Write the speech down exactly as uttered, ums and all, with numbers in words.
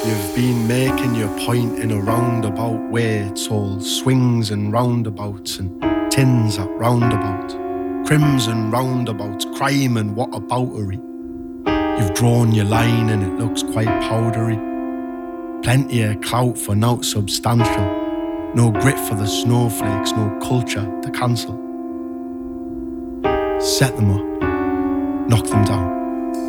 You've been making your point in a roundabout way. It's all swings and roundabouts and tins at roundabout. Crimson roundabouts, crime and whataboutery. You've drawn your line and it looks quite powdery. Plenty of clout for naught substantial. No grit for the snowflakes, no culture to cancel. Set them up, knock them down.